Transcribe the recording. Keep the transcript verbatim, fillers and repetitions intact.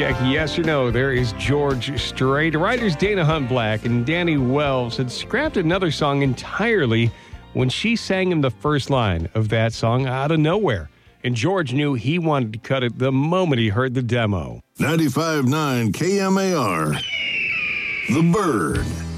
check yes or no. There is George Strait. Writers Dana Hunt Black and Danny Wells had scrapped another song entirely when she sang him the first line of that song out of nowhere. And George knew he wanted to cut it the moment he heard the demo. ninety-five point nine K M A R. The Bird.